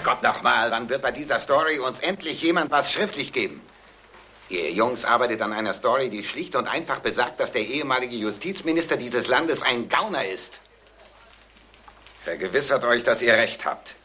Gott nochmal, wann wird bei dieser Story uns endlich jemand was schriftlich geben? Ihr Jungs arbeitet an einer Story, die schlicht und einfach besagt, dass der ehemalige Justizminister dieses Landes ein Gauner ist. Vergewissert euch, dass ihr recht habt.